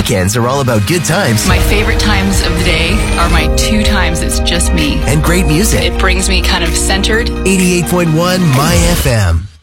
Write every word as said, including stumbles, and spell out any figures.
weekends are all about good times. My favorite times of the day are my two times it's just me. And great music. It brings me kind of centered. eighty-eight point one My F M.